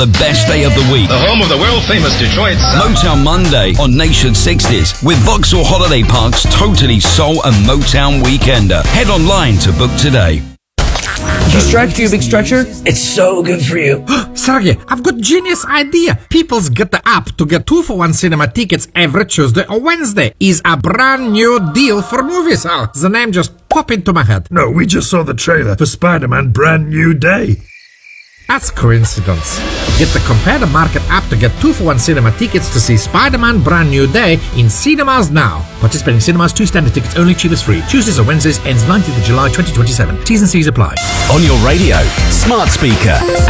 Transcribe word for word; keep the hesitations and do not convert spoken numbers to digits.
The best day of the week. The home of the world-famous Detroit sound. Motown Monday on Nation sixties with Vauxhall Holiday Park's totally soul and Motown Weekender. Head online to book today. Did you stretch? Do you big stretcher? It's so good for you. Sergey, I've got genius idea. People's get the app to get two for one cinema tickets every Tuesday or Wednesday. Is a brand new deal for movies. Oh, the name just popped into my head. No, we just saw the trailer for Spider-Man Brand New Day. That's coincidence. Get the Compare the Market app to get two for one cinema tickets to see Spider-Man Brand New Day in cinemas now. Participating cinemas, two standard tickets only, cheapest free. Tuesdays or Wednesdays, ends nineteenth of July twenty twenty-seven. T's and C's apply. On your radio, smart speaker,